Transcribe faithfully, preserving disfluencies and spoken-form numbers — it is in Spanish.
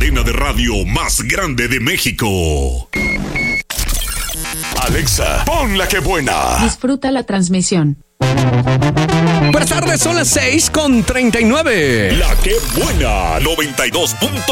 cadena de radio más grande de México. Alexa, pon la que buena. Disfruta la transmisión. Buenas tardes, son las seis con treinta y nueve. La que buena, noventa y dos punto